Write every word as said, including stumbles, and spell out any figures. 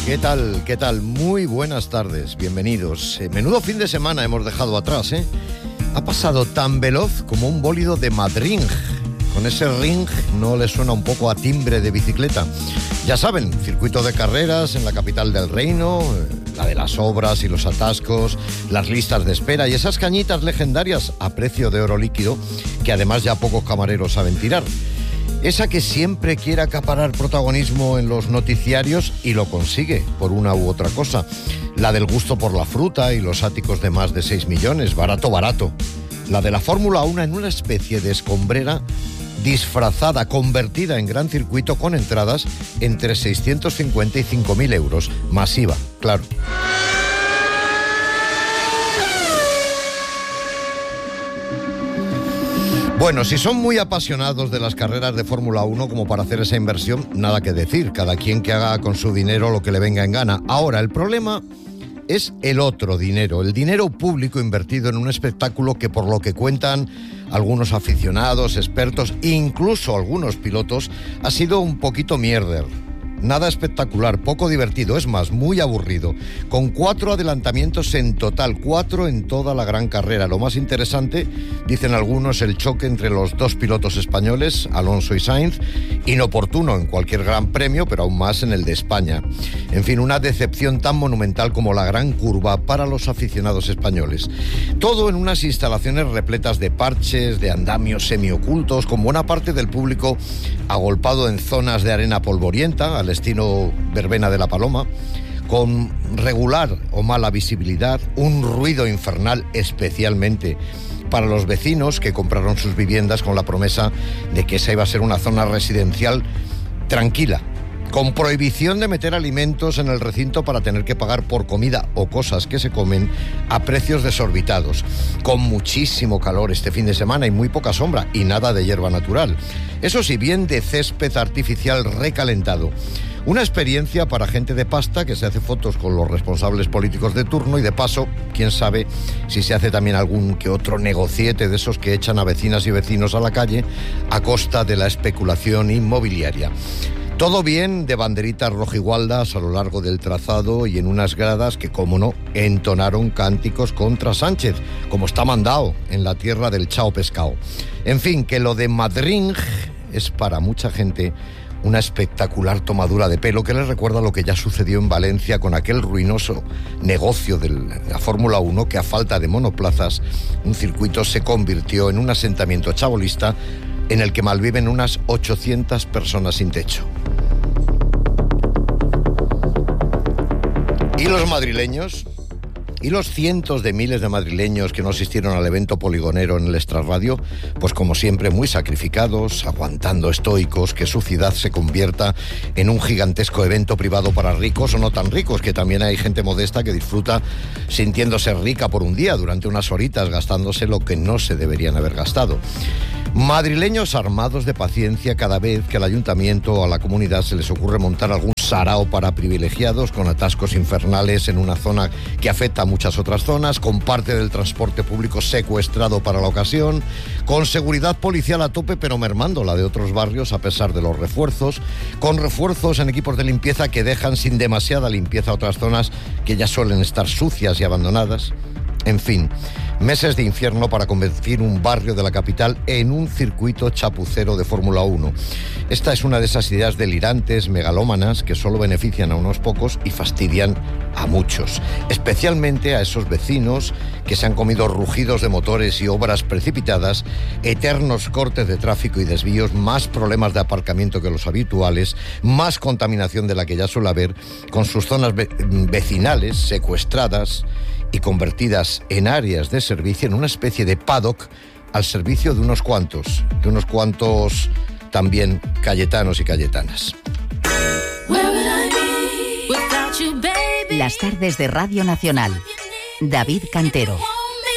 ¿Qué tal? ¿Qué tal? Muy buenas tardes, bienvenidos. Eh, menudo fin de semana hemos dejado atrás, ¿eh? Ha pasado tan veloz como un bólido de Madrid. Con ese ring, ¿no le suena un poco a timbre de bicicleta? Ya saben, circuito de carreras en la capital del reino, la de las obras y los atascos, las listas de espera y esas cañitas legendarias a precio de oro líquido que además ya pocos camareros saben tirar. Esa que siempre quiere acaparar protagonismo en los noticiarios y lo consigue por una u otra cosa. La del gusto por la fruta y los áticos de más de seis millones, barato, barato. La de la Fórmula uno en una especie de escombrera disfrazada, convertida en gran circuito con entradas entre seiscientos cincuenta y cinco mil euros. Masiva, claro. Bueno, si son muy apasionados de las carreras de Fórmula uno como para hacer esa inversión, nada que decir. Cada quien que haga con su dinero lo que le venga en gana. Ahora, el problema es el otro dinero, el dinero público invertido en un espectáculo que, por lo que cuentan algunos aficionados, expertos, incluso algunos pilotos, ha sido un poquito mierder. Nada espectacular, poco divertido, es más, muy aburrido. Con cuatro adelantamientos en total, cuatro en toda la gran carrera. Lo más interesante, dicen algunos, el choque entre los dos pilotos españoles, Alonso y Sainz, inoportuno en cualquier gran premio, pero aún más en el de España. En fin, una decepción tan monumental como la gran curva para los aficionados españoles. Todo en unas instalaciones repletas de parches, de andamios semiocultos, con buena parte del público agolpado en zonas de arena polvorienta, al estilo verbena de la Paloma, con regular o mala visibilidad, un ruido infernal, especialmente para los vecinos que compraron sus viviendas con la promesa de que esa iba a ser una zona residencial tranquila, con prohibición de meter alimentos en el recinto para tener que pagar por comida o cosas que se comen a precios desorbitados, con muchísimo calor este fin de semana y muy poca sombra y nada de hierba natural. Eso sí, bien de césped artificial recalentado. Una experiencia para gente de pasta que se hace fotos con los responsables políticos de turno y de paso, quién sabe si se hace también algún que otro negociete de esos que echan a vecinas y vecinos a la calle a costa de la especulación inmobiliaria. Todo bien de banderitas rojigualdas a lo largo del trazado y en unas gradas que, como no, entonaron cánticos contra Sánchez, como está mandado en la tierra del chao pescado. En fin, que lo de Madrid es para mucha gente una espectacular tomadura de pelo que les recuerda lo que ya sucedió en Valencia con aquel ruinoso negocio de la Fórmula uno que, a falta de monoplazas, un circuito se convirtió en un asentamiento chabolista en el que malviven unas ochocientas personas sin techo. ¿Y los madrileños? ¿Y los cientos de miles de madrileños que no asistieron al evento poligonero en el Extrarradio? Pues como siempre, muy sacrificados, aguantando estoicos que su ciudad se convierta en un gigantesco evento privado para ricos o no tan ricos, que también hay gente modesta que disfruta sintiéndose rica por un día, durante unas horitas, gastándose lo que no se deberían haber gastado. Madrileños armados de paciencia cada vez que al ayuntamiento o a la comunidad se les ocurre montar algún sarao para privilegiados, con atascos infernales en una zona que afecta a muchas otras zonas, con parte del transporte público secuestrado para la ocasión, con seguridad policial a tope pero mermando la de otros barrios a pesar de los refuerzos, con refuerzos en equipos de limpieza que dejan sin demasiada limpieza otras zonas que ya suelen estar sucias y abandonadas. En fin, meses de infierno para convertir un barrio de la capital en un circuito chapucero de Fórmula uno. Esta es una de esas ideas delirantes, megalómanas, que solo benefician a unos pocos y fastidian a muchos, especialmente a esos vecinos que se han comido rugidos de motores y obras precipitadas, eternos cortes de tráfico y desvíos, más problemas de aparcamiento que los habituales, más contaminación de la que ya suele haber, con sus zonas ve- vecinales secuestradas y convertidas en áreas de servicio, en una especie de paddock al servicio de unos cuantos, de unos cuantos también cayetanos y cayetanas. Las tardes de Radio Nacional. David Cantero.